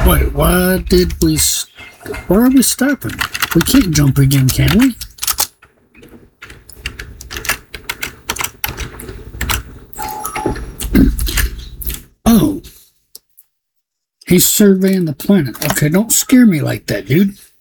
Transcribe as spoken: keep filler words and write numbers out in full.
Wait, why did we... St- why are we stopping? We can't jump again, can we? Oh. He's surveying the planet. Okay, don't scare me like that, dude.